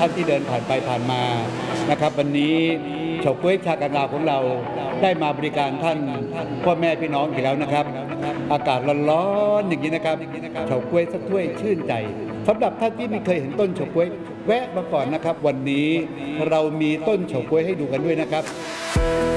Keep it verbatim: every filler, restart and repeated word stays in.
านที่เดินผ่านไปผ่านมานะครับวันนี้เฉาก๊วยชากังลาวของเราได้มาบริการท่านพ่อแม่พี่น้องอีกแล้วนะครับอากาศร้อนๆอย่างนี้นะครับเฉาก๊วยสักถ้วยชื่นใจสำหรับท่านที่ไม่เคยเห็นต้นเฉาก๊วยแวะมาก่อนนะครับวันนี้เรามีต้นเฉาก๊วยให้ดูกันด้วยนะครับ